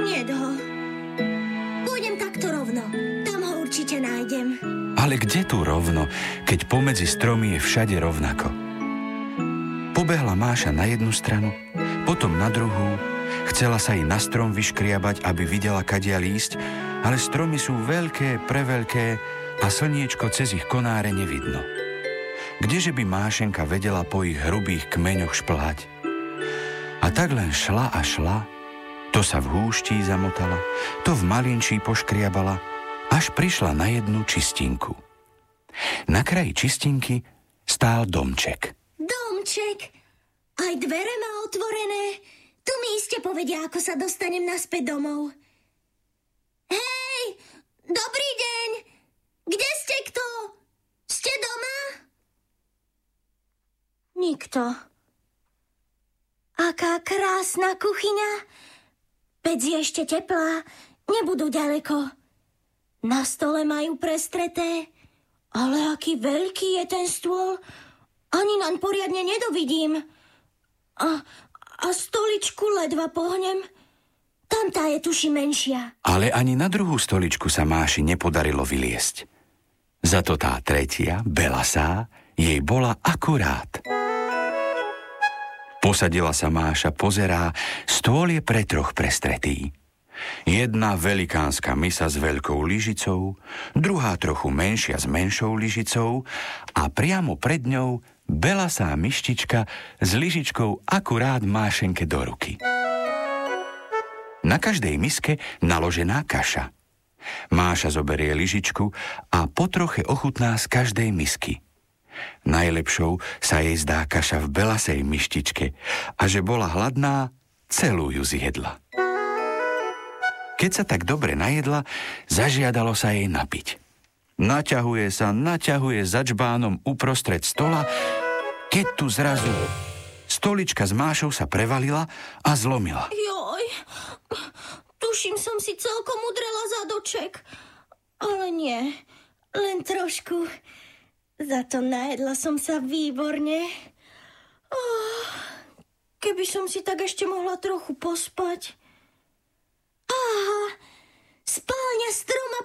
Nedho. Pôjdem takto rovno. Tam ho určite nájdem. Ale kde tu rovno, keď pomedzi stromy je všade rovnako? Pobehla Máša na jednu stranu, potom na druhú. Chcela sa i na strom vyškriabať, aby videla, kadiaľ ísť, ale stromy sú veľké, preveľké a slniečko cez ich konáre nevidno. Kdeže by Mášenka vedela po ich hrubých kmeňoch šplhať? A tak len šla a šla, to sa v húští zamotala, to v malinčí poškriabala, až prišla na jednu čistinku. Na kraji čistinky stál domček. Domček? Aj dvere má otvorené? Tu mi iste povedia, ako sa dostanem naspäť domov. Hej, dobrý deň! Kde ste kto? Ste doma? Nikto. Aká krásna kuchyňa. Pec je ešte teplá, nebudú ďaleko. Na stole majú prestreté, ale aký veľký je ten stôl. Ani naň poriadne nedovidím. A stoličku ledva pohnem. Tamtá je tuši menšia. Ale ani na druhú stoličku sa Máši nepodarilo vyliesť. Zato tá tretia, belasá, jej bola akurát. Posadila sa Máša, pozerá, stôl je pre troch prestretý. Jedna velikánska misa s veľkou lyžicou, druhá trochu menšia s menšou lyžicou a priamo pred ňou belasá myštička s lyžičkou akurát Mášenke do ruky. Na každej miske naložená kaša. Máša zoberie lyžičku a po troche ochutná z každej misky. Najlepšou sa jej zdá kaša v belasej myštičke a že bola hladná, celú ju zjedla. Keď sa tak dobre najedla, zažiadalo sa jej napiť. Naťahuje za čbánom uprostred stola, keď tu zrazu stolička s Mášou sa prevalila a zlomila. Joj, tuším, som si celkom udrela zadoček. Ale nie, len trošku. Za to najedla som sa výborne. Keby som si tak ešte mohla trochu pospať. Aha, spálňa stroma